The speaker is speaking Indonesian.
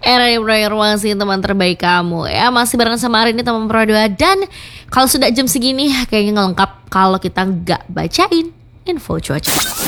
Era informasi teman terbaik kamu ya, masih bareng sama Arin teman Pro 2. Dan kalau sudah jam segini kayaknya nggak lengkap kalau kita nggak bacain info cuaca.